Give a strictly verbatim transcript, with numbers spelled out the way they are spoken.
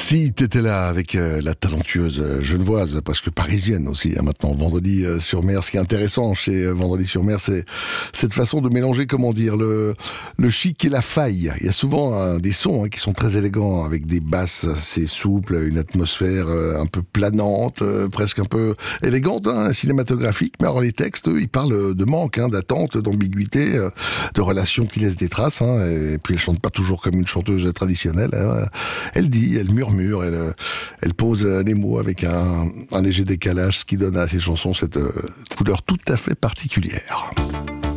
Si t'étais là avec euh, la talentueuse euh, genevoise, parce que parisienne aussi, hein, maintenant, Vendredi euh, sur Mer. Ce qui est intéressant chez euh, Vendredi sur Mer, c'est cette façon de mélanger, comment dire, le, le chic et la faille. Il y a souvent hein, des sons hein, qui sont très élégants, avec des basses assez souples, une atmosphère euh, un peu planante, euh, presque un peu élégante, hein, cinématographique. Mais alors les textes, eux, ils parlent de manque, hein, d'attente, d'ambiguïté, euh, de relations qui laissent des traces. Hein, et puis elle chante pas toujours comme une chanteuse traditionnelle. Hein. Elle dit, elle murmure, elle, elle pose les mots avec un, un léger décalage, ce qui donne à ses chansons cette euh, couleur tout à fait particulière.